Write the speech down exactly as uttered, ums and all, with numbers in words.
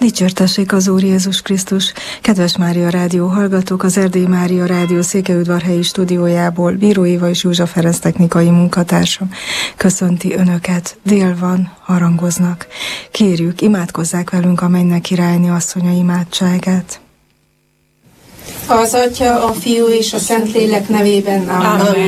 Dicsértessék az Úr Jézus Krisztus! Kedves Mária Rádió hallgatók, az Erdélyi Mária Rádió Székelyudvarhelyi stúdiójából Bíró Éva és Józsa Ferenc technikai munkatársam köszönti Önöket. Dél van, harangoznak. Kérjük, imádkozzák velünk a mennynek királyné asszonya imádságát. Az Atya, a Fiú és a Szentlélek nevében. Ámen.